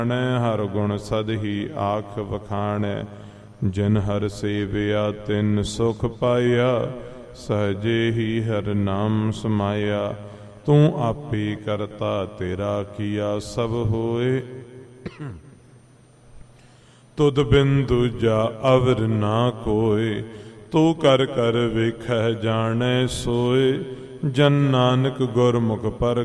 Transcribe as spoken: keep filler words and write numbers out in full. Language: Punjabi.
ਹਰ ਗੁਣ ਸਦ ਹੀ ਆਖ ਵਖਾਣੈ। ਜਿਨ ਹਰ ਸੇਵਿਆ ਤਿਨ ਸੁਖ ਪਾਇਆ, ਸਹਜੇ ਹੀ ਹਰ ਨਾਮ ਸਮਾਇਆ। ਤੂੰ ਆਪੇ ਕਰਤਾ ਤੇਰਾ ਕੀਆ ਸਭ ਹੋਏ, ਤੁਧ ਬਿਨ ਦੂਜਾ ਅਵਰ ਨਾ ਕੋਇ। ਤੂੰ ਕਰ ਕਰ ਵੇਖੈ ਜਾਣੈ ਸੋਇ, ਜਨ ਨਾਨਕ ਗੁਰਮੁਖ ਪਰ